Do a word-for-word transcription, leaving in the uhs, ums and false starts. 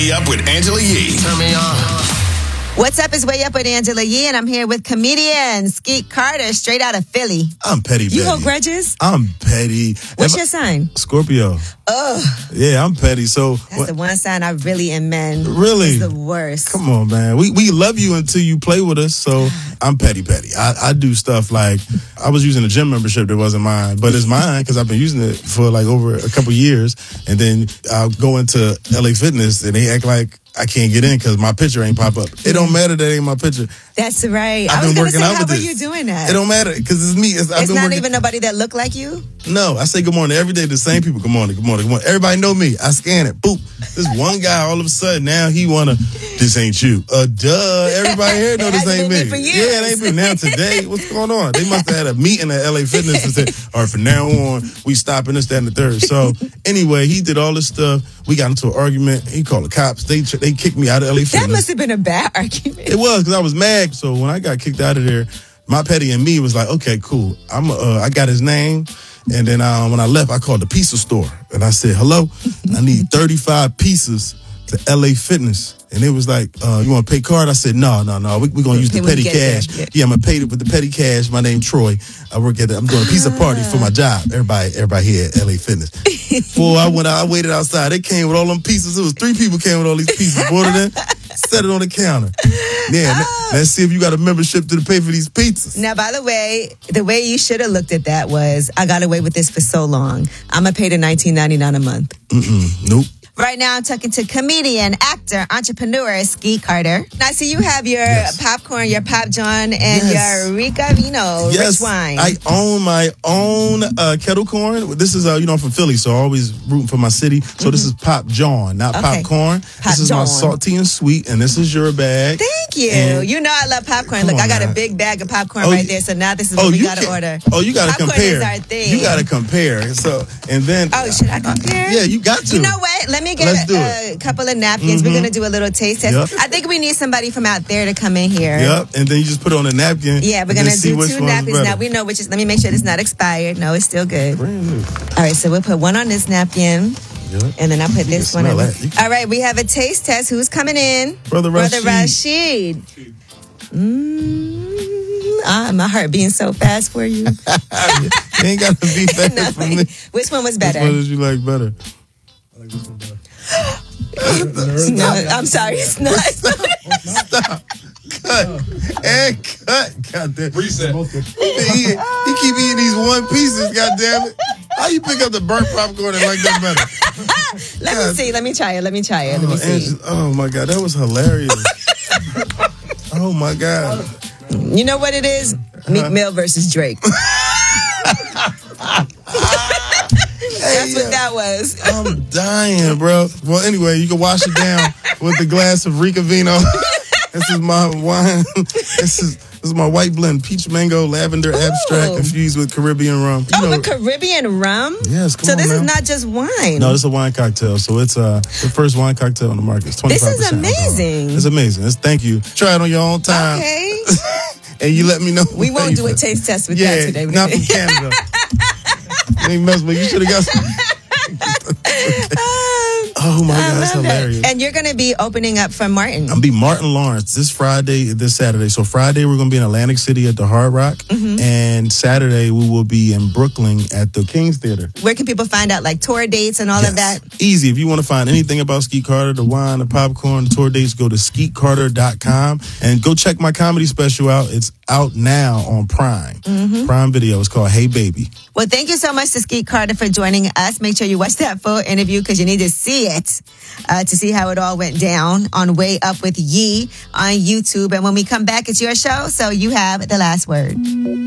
Way Up with Angela Yee. Turn me on. What's up? It's Way Up with Angela Yee, and I'm here with comedian Skeet Carter, straight out of Philly. I'm petty, You petty. hold grudges? I'm petty. What's Am your sign? Scorpio. Ugh. Yeah, I'm petty. So That's what, the one sign I really am men. Really? It's the worst. Come on, man. We we love you until you play with us. So I'm petty, petty. I, I do stuff like I was using a gym membership that wasn't mine, but it's mine because I've been using it for like over a couple years. And then I'll go into L A Fitness and they act like I can't get in because my picture ain't pop up. It don't matter that ain't my picture. That's right. I've I was been going to working say, out how with were this. you doing that? It don't matter because it's me. It's, I've It's been not working. even nobody that look like you? No, I say good morning every day to the same people. Good morning, good morning, good morning. Everybody know me. I scan it. Boop. This one guy, all of a sudden, now he wanna, this ain't you. Uh, duh. Everybody here know this ain't me. For years. Yeah, it ain't me. Now today, what's going on? They must have had a meeting at L A Fitness and said, all right, from now on, we stopping this, that, and the third. So anyway, he did all this stuff. We got into an argument. He called the cops. They they kicked me out of L A Fitness. That must have been a bad argument. It was because I was mad. So when I got kicked out of there, my petty and me was like, okay, cool. I'm uh, I got his name. And then uh, when I left, I called the pizza store. And I said, hello, I need thirty-five pieces to L A Fitness. And it was like, uh, you want to pay card? I said, no, no, no. We're we going to use the When we petty get there, cash. yeah. Yeah, I'm going to pay it with the petty cash. My name Troy. I work at the, I'm doing a pizza party for my job. Everybody everybody here at L A Fitness. Boy, I went out, I waited outside. They came with all them pieces. It was three people came with all these pieces. Brought it in, set it on the counter. Yeah, Oh. let's see if you got a membership to pay for these pizzas. Now, by the way, the way you should have looked at that was, I got away with this for so long. I'm going to pay the nineteen ninety-nine a month. Mm-mm, nope. Right now, I'm talking to comedian, actor, entrepreneur, Skeet Carter. Now, I see you have your Yes. popcorn, your Pop John, and Yes. your Rica Vino, Yes, rich wine. I own my own uh, kettle corn. This is, uh, you know, I'm from Philly, so I always rooting for my city. So this is Pop John, not Okay. popcorn. Pop This is my John. salty and sweet, and this is your bag. Thank you. And- You know I love popcorn. Come Look, I on got now. a big bag of popcorn Oh, right you- there. So now this is Oh, what we you got to can- order. Oh, you got to popcorn compare. is our thing. You got to compare. So, and then. Oh, should I compare? Yeah, you got to. You know what? Let me get Let's do a, a couple of napkins. We're going to do a little taste test. Yep. I think we need somebody from out there to come in here. Yep, and then you just put it on a napkin. Yeah, we're and going then to see do which two one's napkins. better. Now, we know which is, let me make sure it's not expired. No, it's still good. Brand new. All right, so we'll put one on this napkin. Yep. And then I put You this can one smell on. that. You can- All right, we have a taste test. Who's coming in? Brother Brother Rashid. Rashid. Mm, ah, my heart beating so fast for you. You ain't got to be better No, for me. which one was Which better? one did you like better? No, I'm sorry, it's not. Stop. Cut. And cut. God damn. Reset. He, he keep eating these one pieces, god damn it. How you pick up the burnt popcorn and like that better? Let me God. see. Let me try it. Let me try it. Let me Oh, see. Angela, oh my God, that was hilarious. Oh my God. You know what it is? Meek Mill versus Drake. That's what that was. I'm dying, bro. Well, anyway, you can wash it down with a glass of Rica Vino. This is my wine. This is this is my white blend, peach mango, lavender abstract, Ooh. infused with Caribbean rum. You Oh, know- with Caribbean rum? Yes, come So on this now. is not just wine. No, it's a wine cocktail. So it's uh, the first wine cocktail on the market. It's This twenty-five is percent amazing. It's amazing. It's, thank you. Try it on your own time. Okay. And you let me know. We how won't you do a feel. taste test with Yeah, that today. not from Canada. You ain't mess with. You should have got some. Oh my I God, that's love it. hilarious. And you're going to be opening up for Martin. I'm be Martin Lawrence this Friday, this Saturday. So Friday we're gonna be in Atlantic City at the Hard Rock, Mm-hmm. and Saturday we will be in Brooklyn at the King's Theater. Where can people find out like tour dates and all of that? Yes. Easy. If you want to find anything about Skeet Carter, the wine, the popcorn, the tour dates, go to skeet carter dot com and go check my comedy special out. It's out now on Prime. Mm-hmm. Prime Video. It's called Hey Baby. Well, thank you so much to Skeet Carter for joining us. Make sure you watch that full interview because you need to see it uh, to see how it all went down on Way Up with Yee on YouTube. And when we come back, it's your show, so you have the last word.